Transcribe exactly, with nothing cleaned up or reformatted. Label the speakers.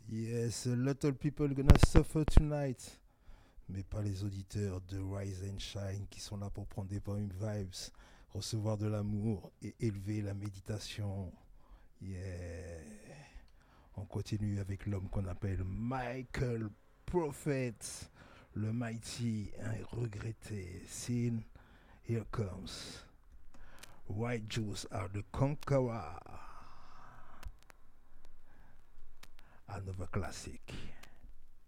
Speaker 1: Yes, a lot of people gonna suffer tonight. Mais pas les auditeurs de Rise and Shine qui sont là pour prendre des bonnes vibes, recevoir de l'amour et élever la méditation. Yeah. On continue avec l'homme qu'on appelle Michael Prophet, le mighty et regretté. Sin, here comes. White Jews are the conqueror. Another classic.